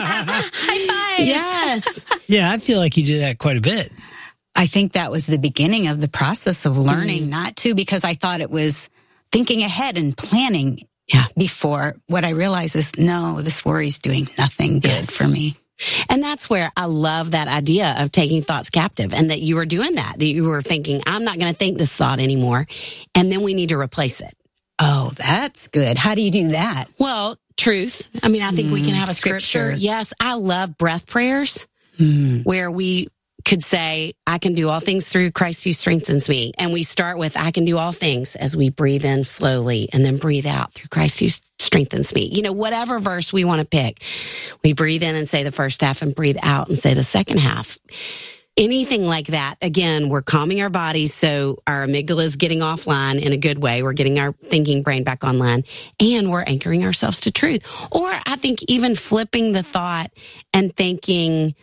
High five. Yes. Yeah, I feel like you did that quite a bit. I think that was the beginning of the process of learning not to, because I thought it was thinking ahead and planning before. What I realized is, no, this worry's doing nothing good for me. And that's where I love that idea of taking thoughts captive, and that you were doing that you were thinking, I'm not going to think this thought anymore. And then we need to replace it. Oh, that's good. How do you do that? Well, truth. I mean, I think we can have a scripture. Yes. I love breath prayers where we could say, I can do all things through Christ who strengthens me. And we start with, I can do all things, as we breathe in slowly and then breathe out through Christ who strengthens me. You know, whatever verse we want to pick, we breathe in and say the first half and breathe out and say the second half. Anything like that. Again, we're calming our bodies. So our amygdala is getting offline in a good way. We're getting our thinking brain back online, and we're anchoring ourselves to truth. Or I think even flipping the thought and thinking,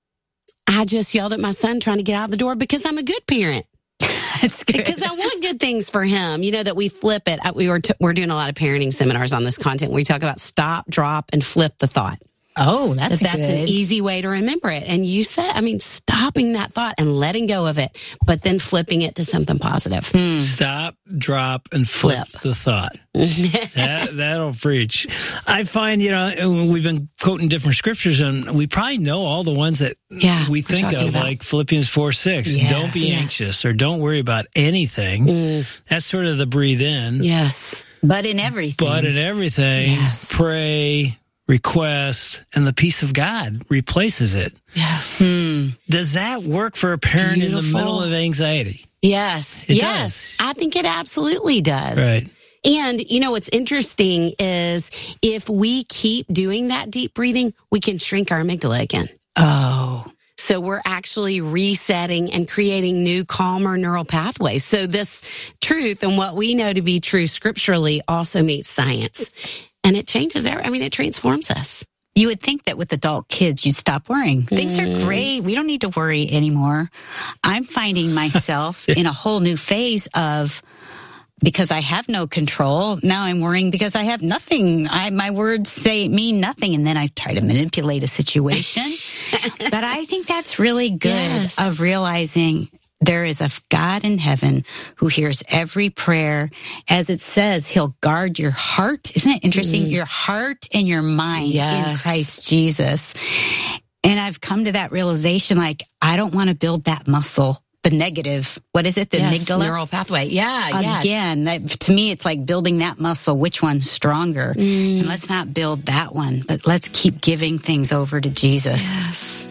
I just yelled at my son trying to get out the door because I'm a good parent. It's good. Because I want good things for him. You know, that we flip it. We're doing a lot of parenting seminars on this content. We talk about stop, drop, and flip the thought. Oh, that's an easy way to remember it. And you said, stopping that thought and letting go of it, but then flipping it to something positive. Stop, drop, and flip the thought. That'll preach. I find, we've been quoting different scriptures, and we probably know all the ones that we think of, like Philippians 4:6. Yes. Don't be anxious, or don't worry about anything. That's sort of the breathe in. Yes. But in everything. Pray, request, and the peace of God replaces it. Yes. Does that work for a parent in the middle of anxiety? Yes. It does. I think it absolutely does. Right. And, what's interesting is if we keep doing that deep breathing, we can shrink our amygdala again. Oh. So we're actually resetting and creating new, calmer neural pathways. So this truth and what we know to be true scripturally also meets science. And it changes, it transforms us. You would think that with adult kids, you'd stop worrying. Things are great. We don't need to worry anymore. I'm finding myself in a whole new phase of, because I have no control, now I'm worrying because I have nothing. My words mean nothing, and then I try to manipulate a situation. But I think that's really good of realizing There is a God in heaven who hears every prayer. As it says, he'll guard your heart. Isn't it interesting? Your heart and your mind in Christ Jesus. And I've come to that realization, like, I don't want to build that muscle. The negative, what is it? The amygdala? Neural pathway. Yeah. Again, to me, it's like building that muscle. Which one's stronger? And let's not build that one, but let's keep giving things over to Jesus. Yes.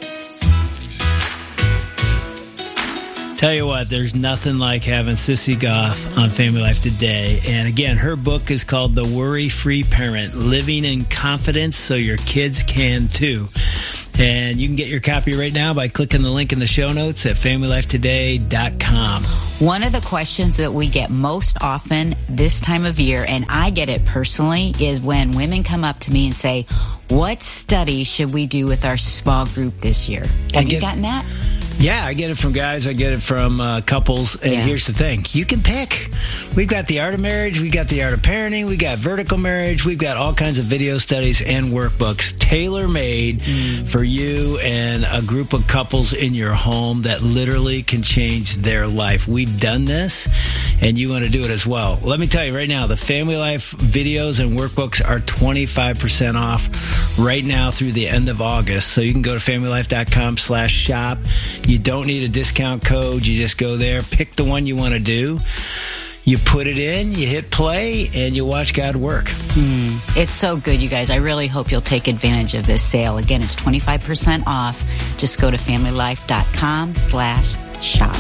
Tell you what, there's nothing like having Sissy Goff on Family Life Today. And again, her book is called The Worry-Free Parent, Living in Confidence so your kids can too. And you can get your copy right now by clicking the link in the show notes at FamilyLifeToday.com. One of the questions that we get most often this time of year, and I get it personally, is when women come up to me and say, what study should we do with our small group this year? Have you gotten that? Yeah, I get it from guys. I get it from couples. And here's the thing. You can pick. We've got the art of marriage. We got the art of parenting. We got vertical marriage. We've got all kinds of video studies and workbooks tailor-made for you and a group of couples in your home that literally can change their life. We've done this, and you want to do it as well. Let me tell you right now, the Family Life videos and workbooks are 25% off right now through the end of August. So you can go to FamilyLife.com/shop. You don't need a discount code. You just go there, pick the one you want to do. You put it in, you hit play, and you watch God work. It's so good, you guys. I really hope you'll take advantage of this sale. Again, it's 25% off. Just go to FamilyLife.com/shop.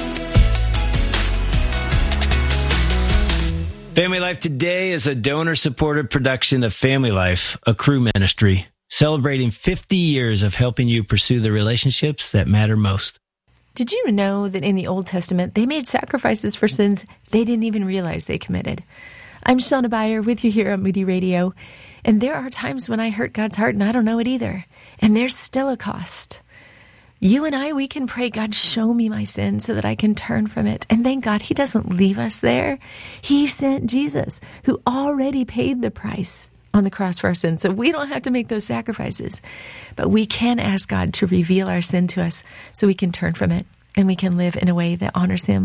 Family Life Today is a donor-supported production of Family Life, a Cru ministry, celebrating 50 years of helping you pursue the relationships that matter most. Did you know that in the Old Testament, they made sacrifices for sins they didn't even realize they committed? I'm Shauna Beyer with you here on Moody Radio, and there are times when I hurt God's heart and I don't know it either, and there's still a cost. You and I, we can pray, God, show me my sin so that I can turn from it. And thank God he doesn't leave us there. He sent Jesus, who already paid the price on the cross for our sins. So we don't have to make those sacrifices, but we can ask God to reveal our sin to us so we can turn from it and we can live in a way that honors him.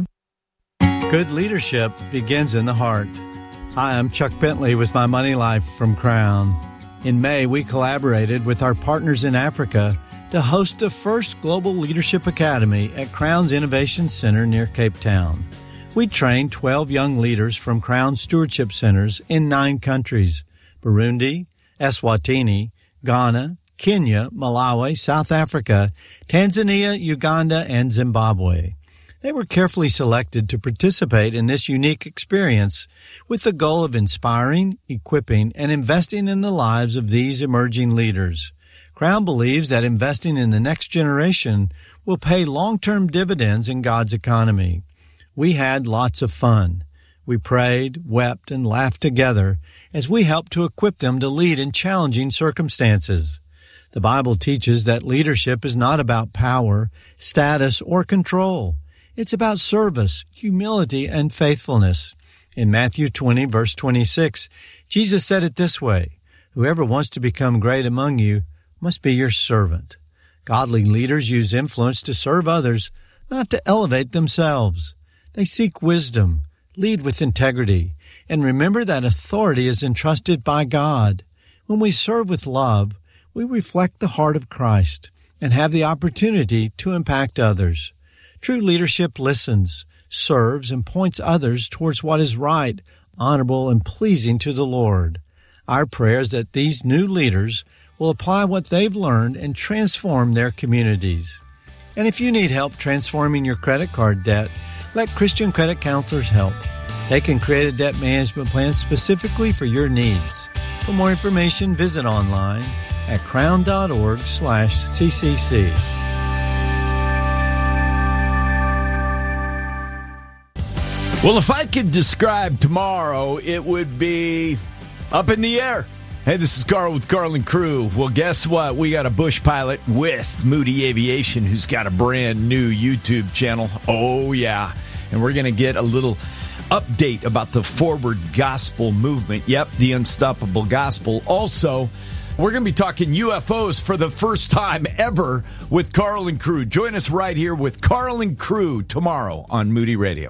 Good leadership begins in the heart. Hi, I'm Chuck Bentley with My Money Life from Crown. In May, we collaborated with our partners in Africa to host the first Global Leadership Academy at Crown's Innovation Center near Cape Town. We trained 12 young leaders from Crown Stewardship Centers in 9 countries: Burundi, Eswatini, Ghana, Kenya, Malawi, South Africa, Tanzania, Uganda, and Zimbabwe. They were carefully selected to participate in this unique experience with the goal of inspiring, equipping, and investing in the lives of these emerging leaders. Crown believes that investing in the next generation will pay long-term dividends in God's economy. We had lots of fun. We prayed, wept, and laughed together as we helped to equip them to lead in challenging circumstances. The Bible teaches that leadership is not about power, status, or control. It's about service, humility, and faithfulness. In Matthew 20, verse 26, Jesus said it this way: "Whoever wants to become great among you must be your servant." Godly leaders use influence to serve others, not to elevate themselves. They seek wisdom, lead with integrity, and remember that authority is entrusted by God. When we serve with love, we reflect the heart of Christ and have the opportunity to impact others. True leadership listens, serves, and points others towards what is right, honorable, and pleasing to the Lord. Our prayer is that these new leaders will apply what they've learned and transform their communities. And if you need help transforming your credit card debt, let Christian Credit Counselors help. They can create a debt management plan specifically for your needs. For more information, visit online at crown.org/CCC. Well, if I could describe tomorrow, it would be up in the air. Hey, this is Carl with Carl and Crew. Well, guess what? We got a bush pilot with Moody Aviation who's got a brand new YouTube channel. Oh, yeah. And we're going to get a little update about the Forward Gospel movement. Yep, the Unstoppable Gospel. Also, We're going to be talking UFOs for the first time ever with Carl and Crew. Join us right here with Carl and Crew tomorrow on Moody Radio.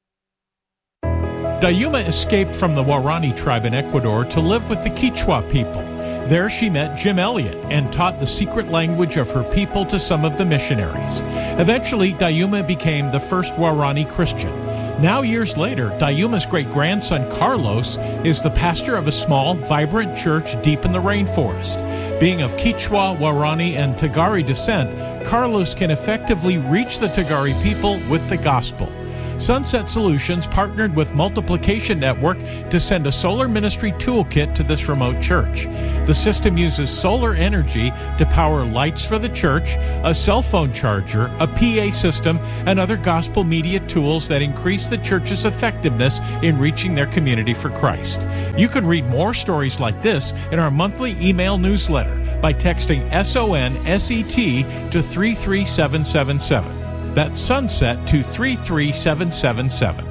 Dayuma escaped from the Waorani tribe in Ecuador to live with the Quechua people. There she met Jim Elliot and taught the secret language of her people to some of the missionaries. Eventually, Dayuma became the first Waorani Christian. Now, years later, Dayuma's great-grandson Carlos is the pastor of a small, vibrant church deep in the rainforest. Being of Quechua, Waorani, and Tagari descent, Carlos can effectively reach the Tagari people with the gospel. Sunset Solutions partnered with Multiplication Network to send a solar ministry toolkit to this remote church. The system uses solar energy to power lights for the church, a cell phone charger, a PA system, and other gospel media tools that increase the church's effectiveness in reaching their community for Christ. You can read more stories like this in our monthly email newsletter by texting SONSET to 33777. That's Sunset to 33777.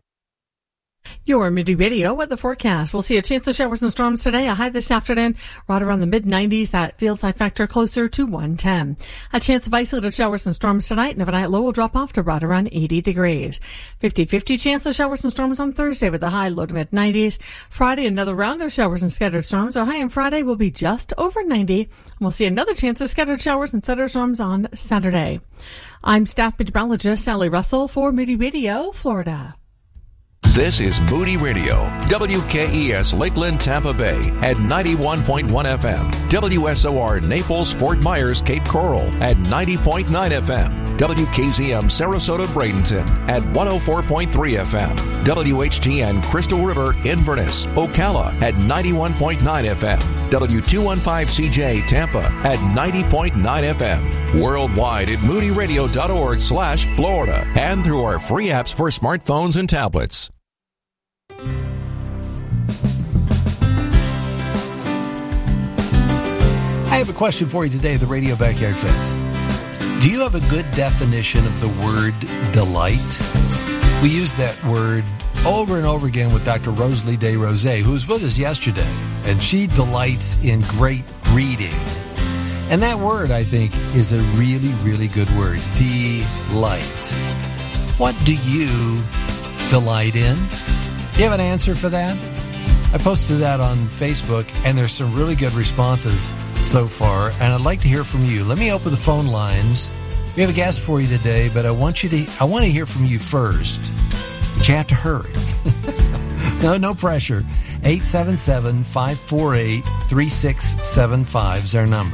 Your Moody Radio weather forecast. We'll see a chance of showers and storms today. A high this afternoon, right around the mid-90s. That field side factor closer to 110. A chance of isolated showers and storms tonight. And overnight low will drop off to right around 80 degrees. 50-50 chance of showers and storms on Thursday with a high low to mid-90s. Friday, another round of showers and scattered storms. Our high on Friday will be just over 90. And we'll see another chance of scattered showers and thunderstorms on Saturday. I'm staff meteorologist Sally Russell for Moody Radio, Florida. This is Moody Radio, WKES Lakeland, Tampa Bay at 91.1 FM, WSOR Naples, Fort Myers, Cape Coral at 90.9 FM, WKZM Sarasota, Bradenton at 104.3 FM, WHTN Crystal River, Inverness, Ocala at 91.9 FM, W215CJ Tampa at 90.9 FM, worldwide at moodyradio.org/Florida, and through our free apps for smartphones and tablets. I have a question for you today, the Radio Backyard Fans. Do you have a good definition of the word delight? We use that word over and over again with Dr. Rosalie DeRose, who was with us yesterday, and she delights in great reading. And that word, I think, is a really, really good word, delight. What do you delight in? Do you have an answer for that? I posted that on Facebook, and there's some really good responses so far, and I'd like to hear from you. Let me open the phone lines. We have a guest for you today, but I want to hear from you first. But you have to hurry. No pressure. 877-548-3675 is our number.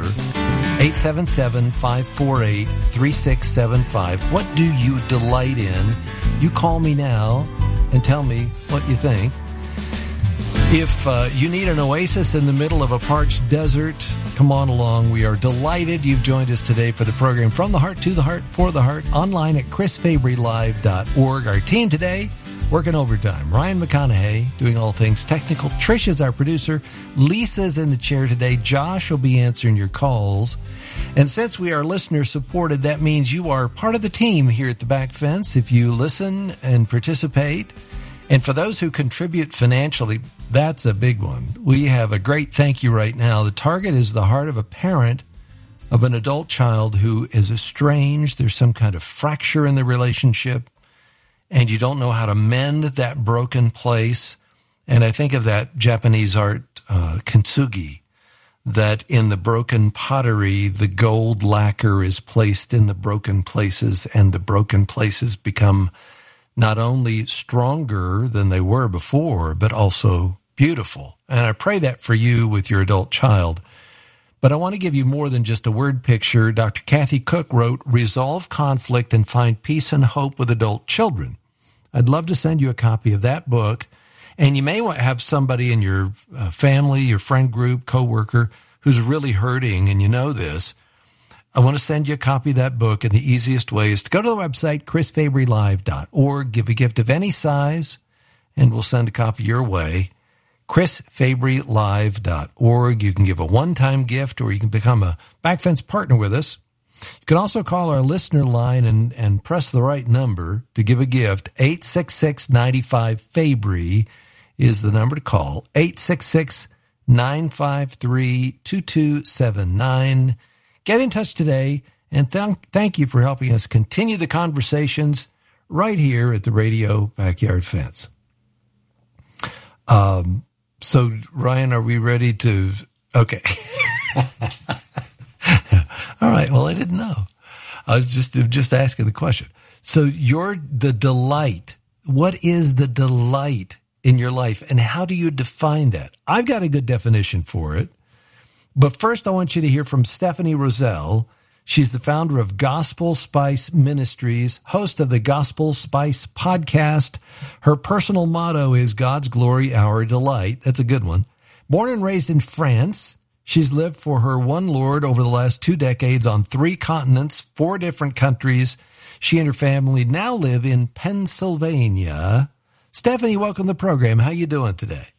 877-548-3675. What do you delight in? You call me now and tell me what you think. If you need an oasis in the middle of a parched desert, come on along. We are delighted you've joined us today for the program From the Heart to the Heart for the Heart, online at chrisfabrylive.org. Our team today, working overtime. Ryan McConaughey doing all things technical. Trisha's our producer. Lisa's in the chair today. Josh will be answering your calls. And since we are listener-supported, that means you are part of the team here at the Back Fence if you listen and participate. And for those who contribute financially, that's a big one. We have a great thank you right now. The target is the heart of a parent of an adult child who is estranged. There's some kind of fracture in the relationship, and you don't know how to mend that broken place. And I think of that Japanese art, kintsugi, that in the broken pottery, the gold lacquer is placed in the broken places, and the broken places become not only stronger than they were before, but also beautiful. And I pray that for you with your adult child. But I want to give you more than just a word picture. Dr. Kathy Cook wrote, Resolve Conflict and Find Peace and Hope with Adult Children. I'd love to send you a copy of that book. And you may have somebody in your family, your friend group, coworker, who's really hurting, and you know this. I want to send you a copy of that book, and the easiest way is to go to the website, chrisfabrylive.org, give a gift of any size, and we'll send a copy your way. chrisfabrylive.org. You can give a one-time gift, or you can become a Backfence partner with us. You can also call our listener line and press the right number to give a gift. 866-95-FABRY is the number to call. 866 953-2279. Get in touch today, and thank you for helping us continue the conversations right here at the Radio Backyard Fence. So, Ryan, are we ready to... Okay. All right. Well, I didn't know. I was just asking the question. So the delight. What is the delight in your life, and how do you define that? I've got a good definition for it. But first, I want you to hear from Stephanie Roselle. She's the founder of Gospel Spice Ministries, host of the Gospel Spice podcast. Her personal motto is God's glory, our delight. That's a good one. Born and raised in France, she's lived for her one Lord over the last 2 decades on 3 continents, 4 different countries. She and her family now live in Pennsylvania. Stephanie, welcome to the program. How you doing today?